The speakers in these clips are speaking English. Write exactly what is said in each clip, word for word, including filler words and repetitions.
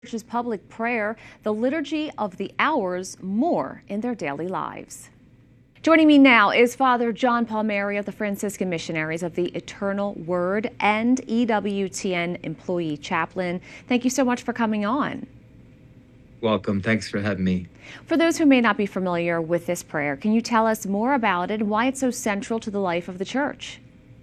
Church's public prayer, the Liturgy of the Hours, more in their daily lives. Joining me now is Father John Paul Mary of the Franciscan Missionaries of the Eternal Word and E W T N employee chaplain. Thank you so much for coming on. Welcome. Thanks for having me. For those who may not be familiar with this prayer, can you tell us more about it and why it's so central to the life of the Church?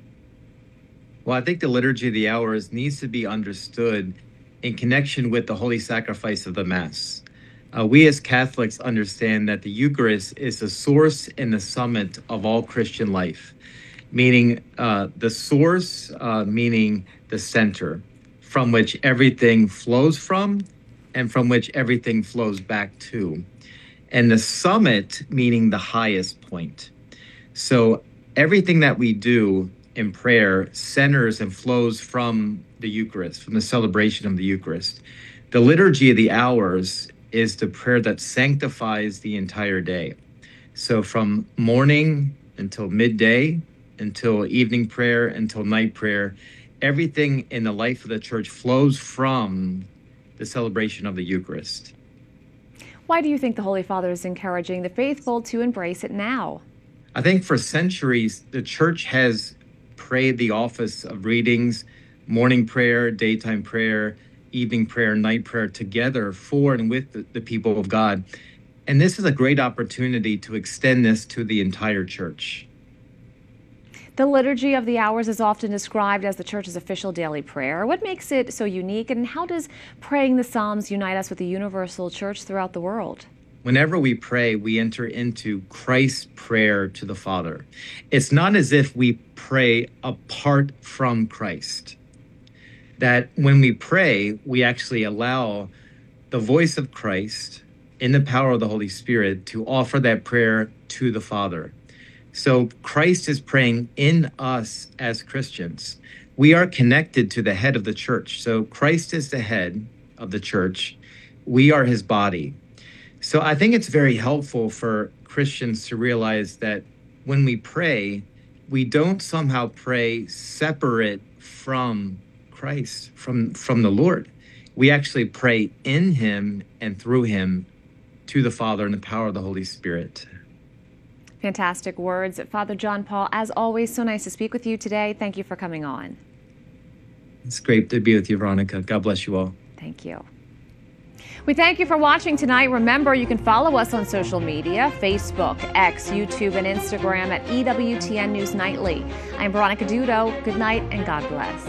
Well, I think the Liturgy of the Hours needs to be understood in connection with the holy sacrifice of the Mass. Uh, we as Catholics understand that the Eucharist is the source and the summit of all Christian life, meaning uh, the source, uh, meaning the center, from which everything flows from and from which everything flows back to. And the summit, meaning the highest point. So everything that we do in prayer centers and flows from the Eucharist, from the celebration of the Eucharist. The Liturgy of the Hours is the prayer that sanctifies the entire day. So from morning until midday, until evening prayer, until night prayer, everything in the life of the Church flows from the celebration of the Eucharist. Why do you think the Holy Father is encouraging the faithful to embrace it now? I think for centuries, the Church has prayed the office of readings, morning prayer, daytime prayer, evening prayer, night prayer together for and with the, the people of God. And this is a great opportunity to extend this to the entire Church. The Liturgy of the Hours is often described as the Church's official daily prayer. What makes it so unique, and how does praying the Psalms unite us with the universal Church throughout the world? Whenever we pray, we enter into Christ's prayer to the Father. It's not as if we pray apart from Christ. That when we pray, we actually allow the voice of Christ in the power of the Holy Spirit to offer that prayer to the Father. So Christ is praying in us as Christians. We are connected to the head of the Church. So Christ is the head of the Church. We are his body. So I think it's very helpful for Christians to realize that when we pray, we don't somehow pray separate from Christ, from, from the Lord. We actually pray in him and through him to the Father in the power of the Holy Spirit. Fantastic words. Father John Paul, as always, so nice to speak with you today. Thank you for coming on. It's great to be with you, Veronica. God bless you all. Thank you. We thank you for watching tonight. Remember, you can follow us on social media, Facebook, X, YouTube, and Instagram at E W T N News Nightly. I'm Veronica Dudo. Good night and God bless.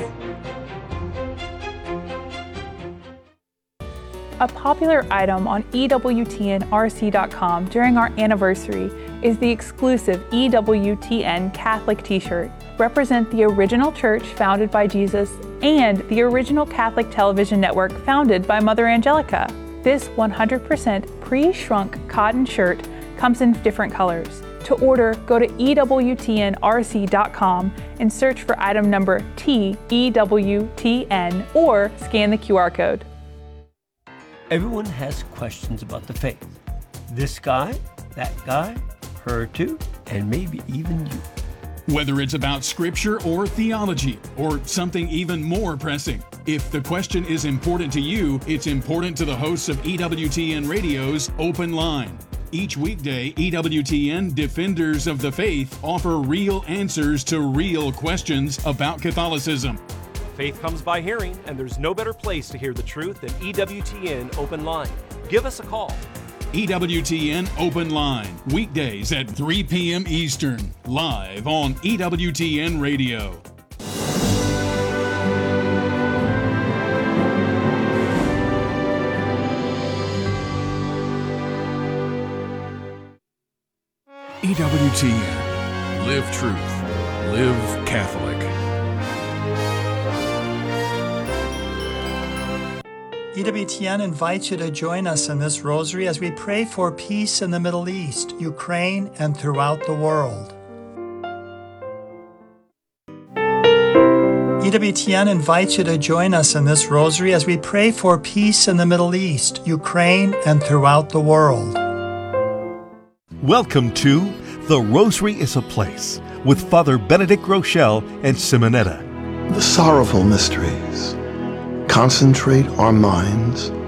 A popular item on E W T N R C dot com during our anniversary is the exclusive E W T N Catholic t-shirt. Represent the original church founded by Jesus and the original Catholic television network founded by Mother Angelica. This one hundred percent pre-shrunk cotton shirt comes in different colors. To order, go to E W T N R C dot com and search for item number T E W T N or scan the Q R code. Everyone has questions about the faith. This guy, that guy, her too, and maybe even you. Whether it's about scripture or theology or something even more pressing, if the question is important to you, it's important to the hosts of E W T N Radio's Open Line. Each weekday, E W T N Defenders of the Faith offer real answers to real questions about Catholicism. Faith comes by hearing, and there's no better place to hear the truth than E W T N Open Line. Give us a call. E W T N Open Line, weekdays at three p.m. Eastern, live on E W T N Radio. E W T N. Live truth. Live Catholic. E W T N invites you to join us in this rosary as we pray for peace in the Middle East, Ukraine, and throughout the world. E W T N invites you to join us in this rosary as we pray for peace in the Middle East, Ukraine, and throughout the world. Welcome to The Rosary is a Place with Father Benedict Rochelle and Simonetta. The sorrowful mysteries. Concentrate our minds